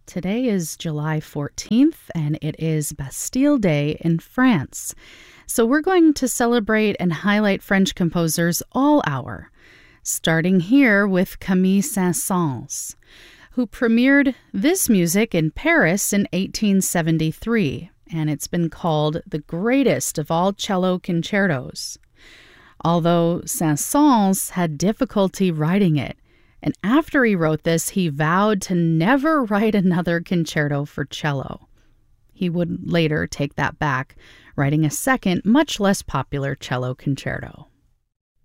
Today is July 14th, and it is Bastille Day in France. So we're going to celebrate and highlight French composers all hour, starting here with Camille Saint-Saëns, who premiered this music in Paris in 1873, and it's been called the greatest of all cello concertos. Although Saint-Saëns had difficulty writing it, and after he wrote this, he vowed to never write another concerto for cello. He would later take that back, writing a second, much less popular cello concerto.